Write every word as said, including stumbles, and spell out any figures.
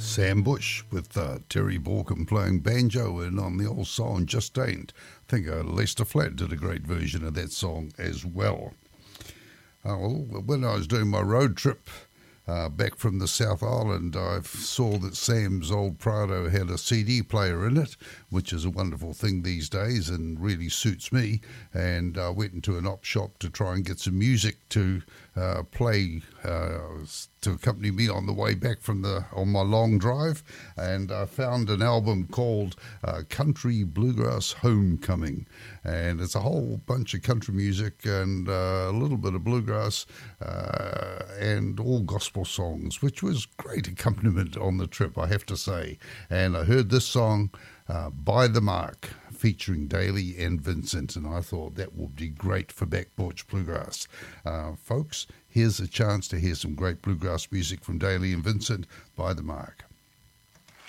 Sam Bush with uh, Terry Borkham playing banjo, and on the old song Just Ain't. I think uh, Lester Flatt did a great version of that song as well. Uh, well, when I was doing my road trip uh, back from the South Island, I saw that Sam's old Prado had a C D player in it, which is a wonderful thing these days and really suits me. And I went into an op shop to try and get some music to uh, play uh, to accompany me on the way back from the on my long drive, and I found an album called uh, Country Bluegrass Homecoming, and it's a whole bunch of country music and uh, a little bit of bluegrass uh, and all gospel songs, which was great accompaniment on the trip, I have to say. And I heard this song, uh, By the Mark, featuring Daly and Vincent, and I thought that would be great for Back Porch Bluegrass. Uh, folks, here's a chance to hear some great bluegrass music from Daly and Vincent, By the Mark.